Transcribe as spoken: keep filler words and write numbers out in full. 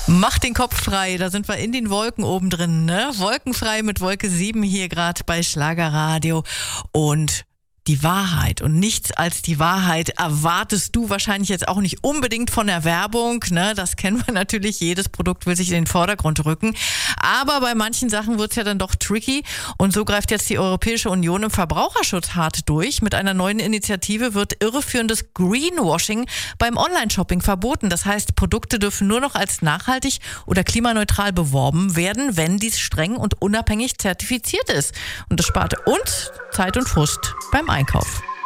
Mach den Kopf frei, da sind wir in den Wolken oben drin, ne? Wolkenfrei mit Wolke sieben hier gerade bei Schlagerradio. Und die Wahrheit und nichts als die Wahrheit erwartest du wahrscheinlich jetzt auch nicht unbedingt von der Werbung, ne? Das kennen wir natürlich, jedes Produkt will sich in den Vordergrund rücken. Aber bei manchen Sachen wird's ja dann doch tricky und so greift jetzt die Europäische Union im Verbraucherschutz hart durch. Mit einer neuen Initiative wird irreführendes Greenwashing beim Online-Shopping verboten. Das heißt, Produkte dürfen nur noch als nachhaltig oder klimaneutral beworben werden, wenn dies streng und unabhängig zertifiziert ist. Und das spart uns Zeit und Frust beim Einkauf.